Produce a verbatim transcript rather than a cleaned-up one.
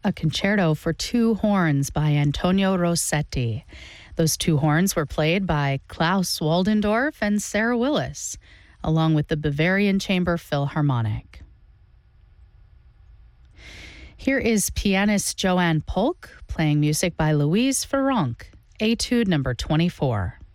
a concerto for two horns by Antonio Rossetti. Those two horns were played by Klaus Waldendorf and Sarah Willis, along with the Bavarian Chamber Philharmonic. Here is pianist Joanne Polk playing music by Louise Farronc, Etude number twenty-four.